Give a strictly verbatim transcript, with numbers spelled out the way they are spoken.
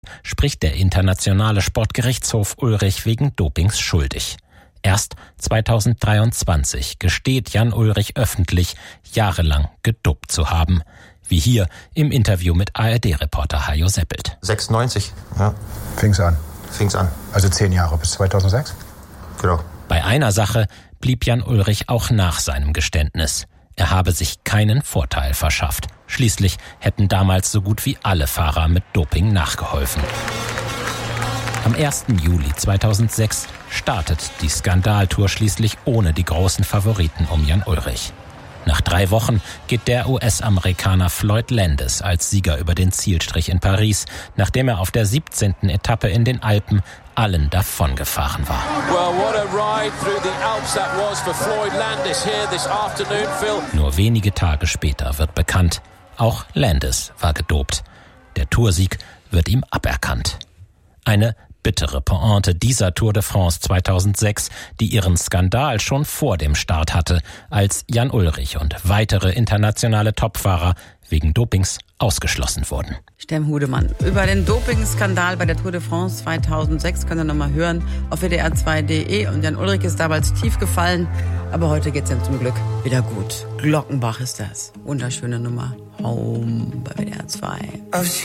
spricht der Internationale Sportgerichtshof Ulrich wegen Dopings schuldig. Erst zweitausenddreiundzwanzig gesteht Jan Ullrich öffentlich, jahrelang gedopt zu haben. Wie hier im Interview mit A R D-Reporter Hajo Seppelt. sechsundneunzig, ja. Fing's an. Fing's an. Also zehn Jahre bis zweitausendsechs? Genau. Bei einer Sache blieb Jan Ullrich auch nach seinem Geständnis. Er habe sich keinen Vorteil verschafft. Schließlich hätten damals so gut wie alle Fahrer mit Doping nachgeholfen. Am ersten Juli zweitausendsechs startet die Skandaltour schließlich ohne die großen Favoriten um Jan Ullrich. Nach drei Wochen geht der U S-Amerikaner Floyd Landis als Sieger über den Zielstrich in Paris, nachdem er auf der siebzehnten Etappe in den Alpen allen davongefahren war. Well, what a ride through the Alps that was for Floyd Landis here this afternoon, Phil. Nur wenige Tage später wird bekannt, auch Landis war gedopt. Der Toursieg wird ihm aberkannt. Eine bittere Pointe dieser Tour de France zweitausendsechs, die ihren Skandal schon vor dem Start hatte, als Jan Ullrich und weitere internationale Topfahrer wegen Dopings ausgeschlossen wurden. Stemm Hudemann. Über den Dopingskandal bei der Tour de France zweitausendsechs könnt ihr nochmal hören auf W D R zwei Punkt de. Und Jan Ullrich ist damals tief gefallen, aber heute geht's ihm zum Glück wieder gut. Glockenbach ist das. Wunderschöne Nummer. Home bei W D R zwei.